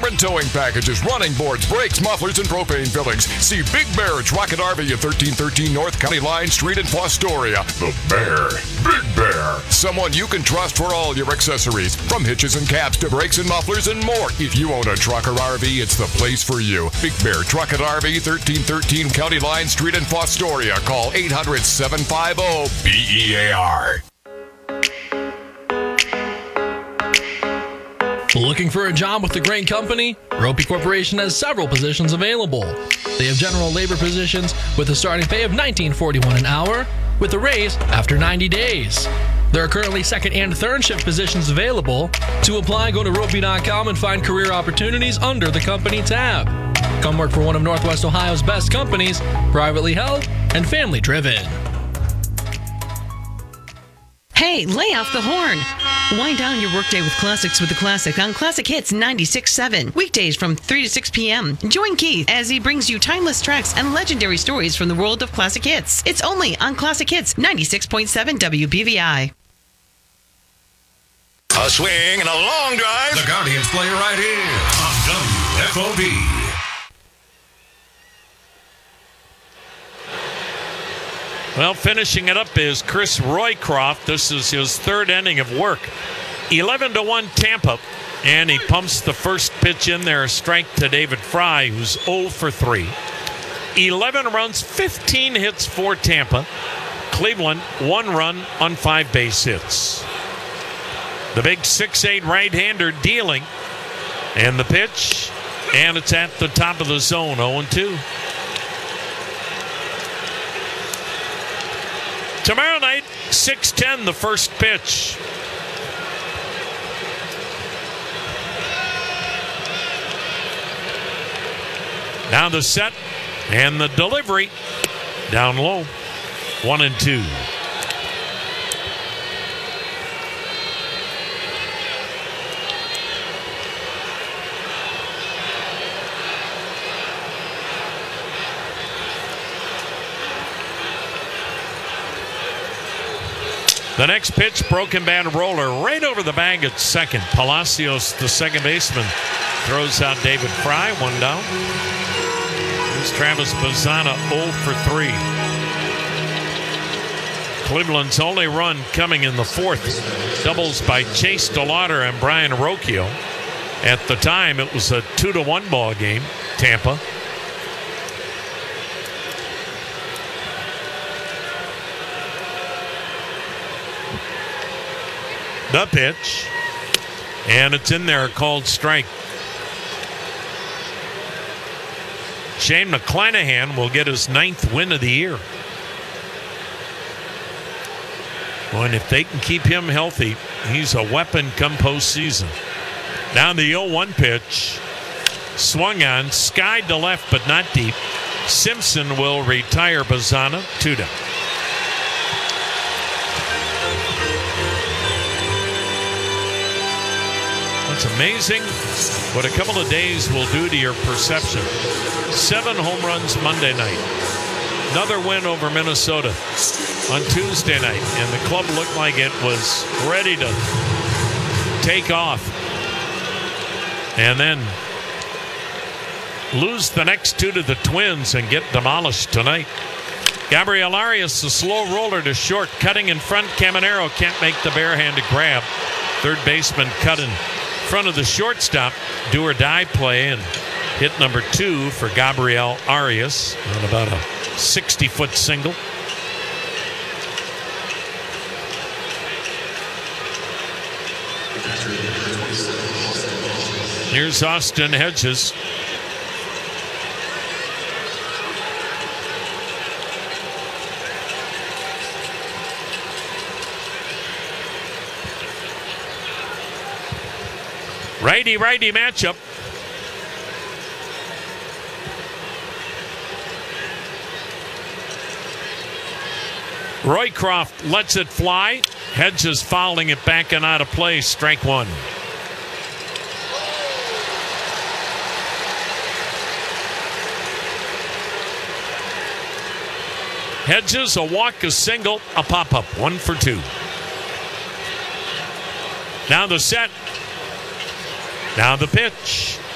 and towing packages, running boards, brakes, mufflers, and propane fillings. See Big Bear at Rocket RV at 1313 North County Line Street in Fostoria. The Bear. Big Bear. Someone you can trust for all your accessories. From hitches and caps to brakes and mufflers and more. If you own a truck or RV, it's the place for you. Big Bear Truck at RV, 1313 County Line Street in Fostoria. Call 800-750-BEAR. Looking for a job with a great company? Ropey Corporation has several positions available. They have general labor positions with a starting pay of $19.41 an hour with a raise after 90 days. There are currently second and third shift positions available. To apply, go to ropey.com and find career opportunities under the company tab. Come work for one of Northwest Ohio's best companies, privately held and family driven. Hey, lay off the horn. Wind down your workday with classics with the Classic on Classic Hits 96.7. Weekdays from 3 to 6 p.m. Join Keith as he brings you timeless tracks and legendary stories from the world of classic hits. It's only on Classic Hits 96.7 WBVI. A swing and a long drive. The Guardians play right here on WFOB. Well, finishing it up is Chris Roycroft. This is his third inning of work. 11-1 Tampa, and he pumps the first pitch in there, a strike to David Fry, who's 0 for 3. 11 runs, 15 hits for Tampa. Cleveland, 1 run on 5 base hits. The big 6'8 right-hander dealing, and the pitch, and it's at the top of the zone, 0-2. Tomorrow night, 6:10, the first pitch. Now the set and the delivery. Down low, 1-2. The next pitch, broken bat roller right over the bag at second. Palacios, the second baseman, throws out David Fry, 1 down. Here's Travis Bazzana, 0 for 3. Cleveland's only run coming in the fourth. Doubles by Chase DeLauder and Brian Rocchio. At the time, it was a 2-1 ball game, Tampa. The pitch, and it's in there, called strike. Shane McClanahan will get his 9th win of the year. Well, and if they can keep him healthy, he's a weapon come postseason. Now the 0-1 pitch, swung on, skied to left but not deep. Simpson will retire Bazzana, 2 down. It's amazing what a couple of days will do to your perception. 7 home runs Monday night. Another win over Minnesota on Tuesday night. And the club looked like it was ready to take off. And then lose the next 2 to the Twins and get demolished tonight. Gabriel Arias, the slow roller to short, cutting in front. Caminero can't make the barehanded grab. Third baseman cut in front of the shortstop. Do or die play, and hit number 2 for Gabriel Arias on about a 60-foot single. Here's Austin Hedges. Righty-righty matchup. Roycroft lets it fly. Hedges fouling it back and out of play. Strike 1. Hedges, a walk, a single, a pop-up. 1 for 2. Now the set. Now the pitch.